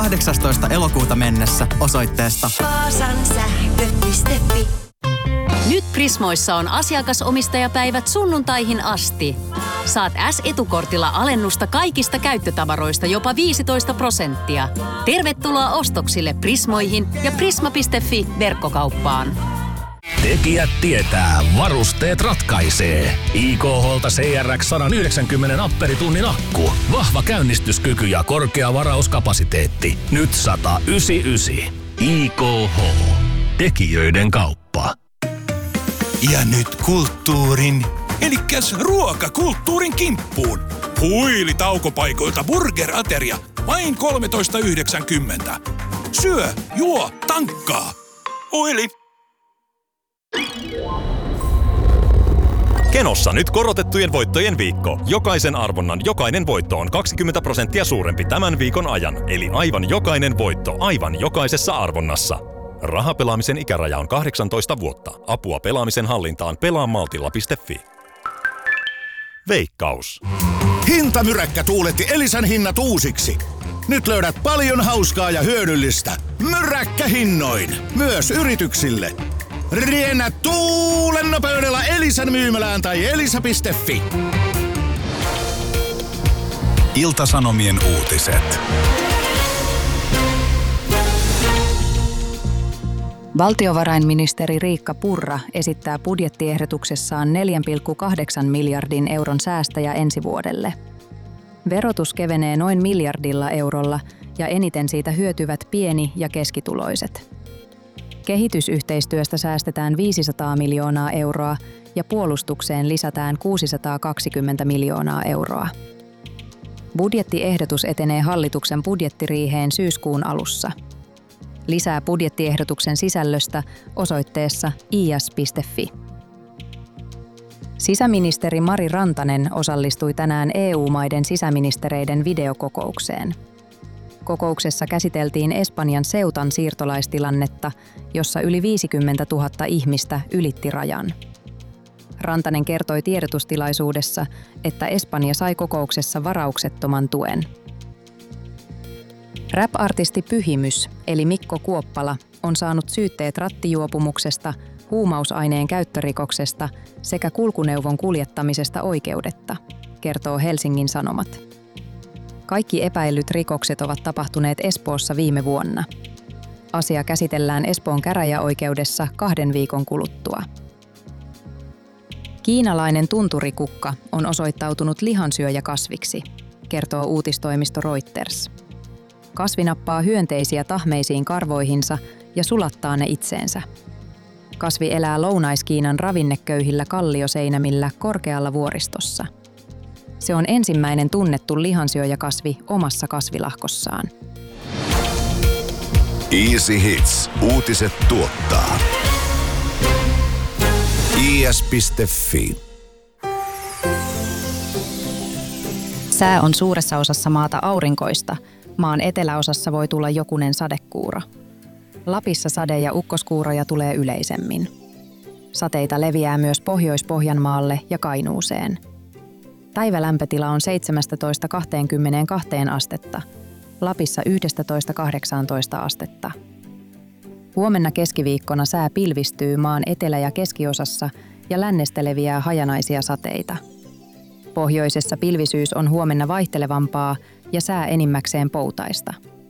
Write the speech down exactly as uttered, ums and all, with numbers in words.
kahdeksastoista elokuuta mennessä osoitteesta vaasan sähkö piste fi. Nyt Prismoissa on asiakasomistajapäivät sunnuntaihin asti. Saat S-etukortilla alennusta kaikista käyttötavaroista jopa viisitoista prosenttia. Tervetuloa ostoksille Prismoihin ja prisma piste fi verkkokauppaan. Tekijät tietää, varusteet ratkaisee. I K H:lta C R X sata yhdeksänkymmentä amperitunnin akku. Vahva käynnistyskyky ja korkea varauskapasiteetti. Nyt sata yhdeksänkymmentäyhdeksän. I K H. Tekijöiden kauppa. Ja nyt kulttuurin, elikkäs ruokakulttuurin kimppuun. Huili taukopaikoilta burgerateria, vain kolmetoista yhdeksänkymmentä. Syö, juo, tankkaa. Huili. Kenossa nyt korotettujen voittojen viikko. Jokaisen arvonnan jokainen voitto on kaksikymmentä prosenttia suurempi tämän viikon ajan. Eli aivan jokainen voitto aivan jokaisessa arvonnassa. Rahapelaamisen ikäraja on kahdeksantoista vuotta. Apua pelaamisen hallintaan pelaamaltilla piste fi. Veikkaus. Hintamyräkkä tuuletti Elisan hinnat uusiksi. Nyt löydät paljon hauskaa ja hyödyllistä. Myräkkähinnoin. Myös yrityksille. Riennä tuulen nopeudella Elisan myymälään tai elisa piste fi. Ilta-Sanomien uutiset. Valtiovarainministeri Riikka Purra esittää budjettiehdotuksessaan neljä pilkku kahdeksan miljardin euron säästöjä ensi vuodelle. Verotus kevenee noin miljardilla eurolla ja eniten siitä hyötyvät pieni- ja keskituloiset. Kehitysyhteistyöstä säästetään viisisataa miljoonaa euroa ja puolustukseen lisätään kuusisataakaksikymmentä miljoonaa euroa. Budjettiehdotus etenee hallituksen budjettiriiheen syyskuun alussa. Lisää budjettiehdotuksen sisällöstä osoitteessa i s piste fi. Sisäministeri Mari Rantanen osallistui tänään E U-maiden sisäministereiden videokokoukseen. Kokouksessa käsiteltiin Espanjan Ceutan siirtolaistilannetta, jossa yli viisikymmentätuhatta ihmistä ylitti rajan. Rantanen kertoi tiedotustilaisuudessa, että Espanja sai kokouksessa varauksettoman tuen. Rap-artisti Pyhimys, eli Mikko Kuoppala, on saanut syytteet rattijuopumuksesta, huumausaineen käyttörikoksesta sekä kulkuneuvon kuljettamisesta oikeudetta, kertoo Helsingin Sanomat. Kaikki epäillyt rikokset ovat tapahtuneet Espoossa viime vuonna. Asia käsitellään Espoon käräjäoikeudessa kahden viikon kuluttua. Kiinalainen tunturikukka on osoittautunut lihansyöjäkasviksi, kertoo uutistoimisto Reuters. Kasvi nappaa hyönteisiä tahmeisiin karvoihinsa ja sulattaa ne itseensä. Kasvi elää Lounais-Kiinan ravinneköyhillä kallioseinämillä korkealla vuoristossa. Se on ensimmäinen tunnettu lihansyöjäkasvi omassa kasvilahkossaan. Easy Hits. Uutiset tuottaa. i s piste fi. Sää on suuressa osassa maata aurinkoista. Maan eteläosassa voi tulla jokunen sadekuuro. Lapissa sade- ja ukkoskuuroja tulee yleisemmin. Sateita leviää myös Pohjois-Pohjanmaalle ja Kainuuseen. Päivälämpötila on seitsemästätoista kaksikymmentäkaksi astetta, Lapissa yksitoista kahdeksantoista astetta. Huomenna keskiviikkona sää pilvistyy maan etelä- ja keskiosassa ja lännestä leviää hajanaisia sateita. Pohjoisessa pilvisyys on huomenna vaihtelevampaa ja sää enimmäkseen poutaista.